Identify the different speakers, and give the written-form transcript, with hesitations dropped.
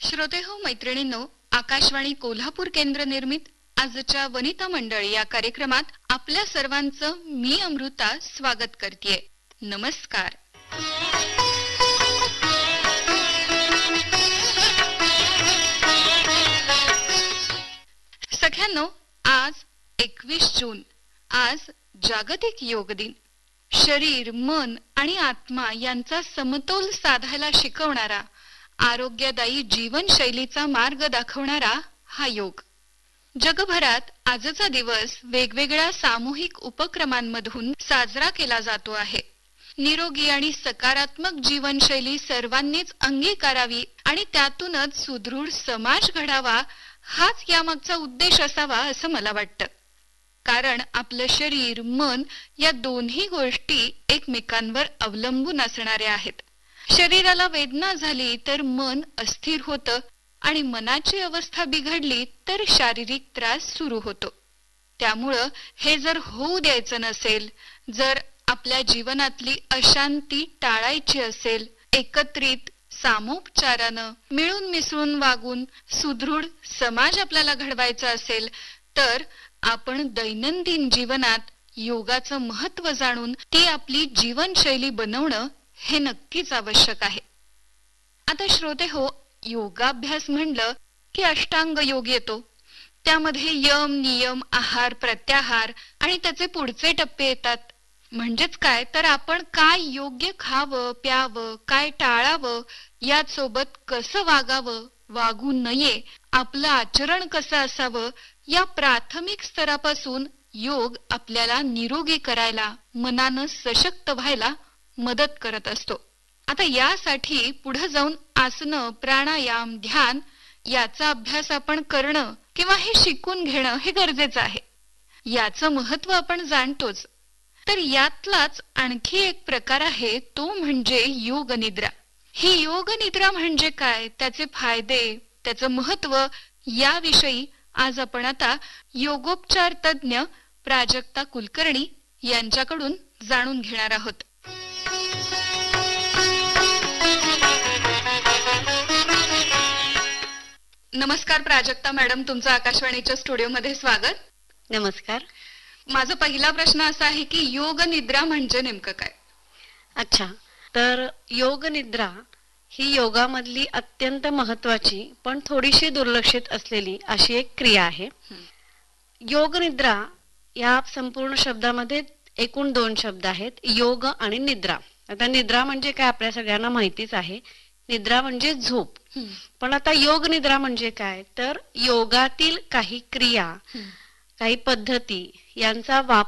Speaker 1: श्रोतेहो मैत्रिणींनो, आकाशवाणी कोल्हापूर केंद्र निर्मित आजच्या वनिता मंडळ या कार्यक्रमात आपल्या सर्वांचं मी अमृता स्वागत करतेय. नमस्कार. सगळ्यांनो, आज 21 जून, आज जागतिक योग दिन. शरीर, मन आणि आत्मा यांचा समतोल साधायला शिकवणारा, आरोग्यदायी जीवनशैलीचा मार्ग दाखवणारा हा योग. जगभरात आजचा दिवस वेगवेगळ्या सामूहिक उपक्रमांमधून साजरा केला जातो आहे. निरोगी आणि सकारात्मक जीवनशैली सर्वांनीच अंगीकारावी आणि त्यातूनच सुदृढ समाज घडावा, हाच यामागचा उद्देश असावा असं मला वाटतं. कारण आपलं शरीर, मन या दोन्ही गोष्टी एकमेकांवर अवलंबून असणाऱ्या आहेत. शरीराला वेदना झाली तर मन अस्थिर होतं आणि मनाची अवस्था बिघडली तर शारीरिक त्रास सुरू होतो. त्यामुळं हे जर होऊ द्यायचं नसेल, जर आपल्या जीवनातली अशांती टाळायची असेल, एकत्रित सामोपचारानं मिळून मिसळून वागून सुदृढ समाज आपल्याला घडवायचा असेल, तर आपण दैनंदिन जीवनात योगाचं महत्त्व जाणून ती आपली जीवनशैली बनवणं हे नक्कीच आवश्यक आहे. आता श्रोते हो, योगाभ्यास म्हणलं की अष्टांग योग येतो. त्यामध्ये यम, नियम, आहार, प्रत्याहार आणि त्याचे पुढचे टप्पे येतात. म्हणजेच काय तर आपण काय योग्य खावं, प्यावं, काय टाळावं, यासोबत कसं वागावं, वागू नये, आपलं आचरण कसं असावं, या प्राथमिक स्तरापासून योग आपल्याला निरोगी करायला, मनानं सशक्त व्हायला मदत करत असतो. आता यासाठी पुढे जाऊन आसनं, प्राणायाम, ध्यान याचा अभ्यास आपण करणं किंवा हे शिकून घेणं हे गरजेचं आहे. याचं महत्त्व आपण जाणतोच. तर यातलाच आणखी एक प्रकार आहे, तो म्हणजे योग निद्रा. ही योग निद्रा म्हणजे काय, त्याचे फायदे, त्याचं महत्त्व याविषयी आज आपण आता योगोपचार तज्ञ प्राजक्ता कुलकर्णी यांच्याकडून जाणून घेणार आहोत. नमस्कार प्राजक्ता मॅडम, तुमचं आकाशवाणीच्या स्टुडिओमध्ये स्वागत.
Speaker 2: नमस्कार.
Speaker 1: माझा पहिला प्रश्न असा आहे की योग निद्रा म्हणजे नेमकं काय?
Speaker 2: अच्छा, तर योग निद्रा ही योगामधली अत्यंत महत्वाची पण थोडीशी दुर्लक्षित असलेली अशी एक क्रिया आहे. योग निद्रा या संपूर्ण शब्दामध्ये एकूण 2 शब्द आहेत, योग आणि निद्रा. आता निद्रा म्हणजे काय आपल्या सगळ्यांना माहितीच आहे, निद्रा म्हणजे झोप. पण आता योग निद्रा म्हणजे काय तर योगातील काही क्रिया, काही पद्धती यांचा वापर